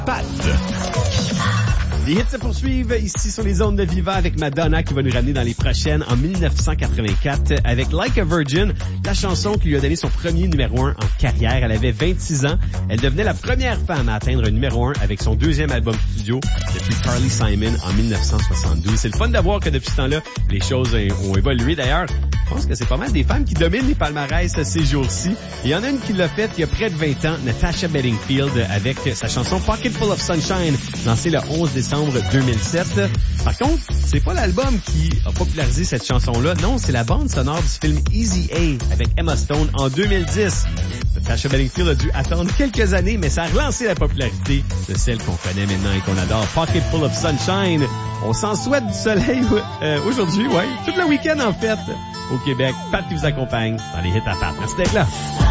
Pat. Les hits se poursuivent ici sur les ondes de Viva avec Madonna qui va nous ramener dans les prochaines en 1984 avec Like a Virgin, la chanson qui lui a donné son premier numéro 1 en carrière. Elle avait 26 ans. Elle devenait la première femme à atteindre un numéro 1 avec son deuxième album studio depuis Carly Simon en 1972. C'est le fun de voir que depuis ce temps-là, les choses ont évolué. D'ailleurs, je pense que c'est pas mal des femmes qui dominent les palmarès ces jours-ci. Il y en a une qui l'a fait il y a près de 20 ans, Natasha Bedingfield, avec sa chanson Pocket Full of Sunshine, lancée le 11 décembre 2007. Par contre, c'est pas l'album qui a popularisé cette chanson-là. Non, c'est la bande sonore du film Easy A avec Emma Stone en 2010. Natasha Bedingfield a dû attendre quelques années, mais ça a relancé la popularité de celle qu'on connaît maintenant et qu'on adore, Pocket Full of Sunshine. On s'en souhaite du soleil aujourd'hui, ouais. Tout le week-end, en fait, au Québec. Pat qui vous accompagne dans les hits à Pat. Merci d'être là.